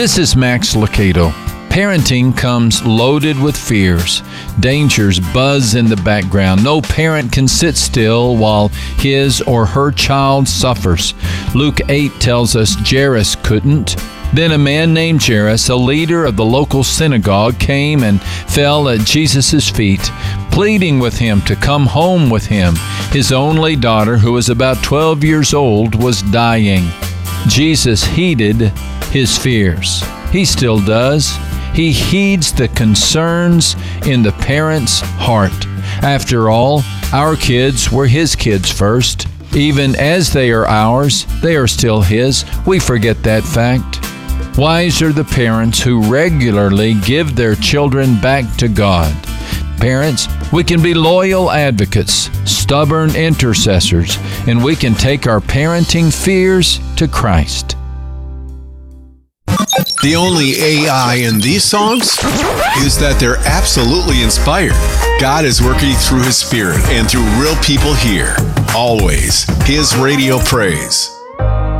This is Max Lucado. Parenting comes loaded with fears. Dangers buzz in the background. No parent can sit still while his or her child suffers. Luke 8 tells us Jairus couldn't. Then a man named Jairus, a leader of the local synagogue, came and fell at Jesus' feet, pleading with him to come home with him. His only daughter, who was about 12 years old, was dying. Jesus heeded his fears. He still does. He heeds the concerns in the parent's heart. After all, our kids were his kids first. Even as they are ours, they are still his. We forget that fact. Wise are the parents who regularly give their children back to God. Parents, we can be loyal advocates, stubborn intercessors, and we can take our parenting fears to Christ. The only AI in these songs is that they're absolutely inspired. God is working through His Spirit and through real people here. Always His Radio Praise.